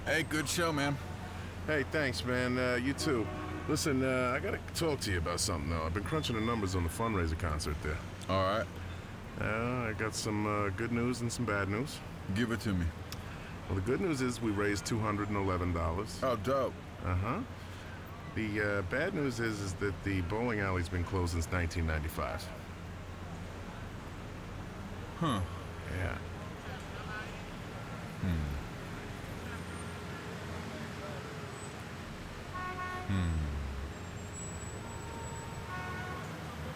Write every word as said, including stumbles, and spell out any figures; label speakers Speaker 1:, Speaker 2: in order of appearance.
Speaker 1: Hey, good show, man.
Speaker 2: Hey, thanks, man. Uh, you too. Listen, uh, I gotta talk to you about something, though. I've been crunching the numbers on the fundraiser concert there.
Speaker 1: All right.
Speaker 2: Uh, I got some uh, good news and some bad news.
Speaker 1: Give it to me.
Speaker 2: Well, the good news is we raised two hundred eleven dollars.
Speaker 1: Oh, dope.
Speaker 2: Uh-huh. The uh, bad news is, is that the bowling alley's been closed since nineteen ninety-five.
Speaker 1: Huh.
Speaker 2: Yeah.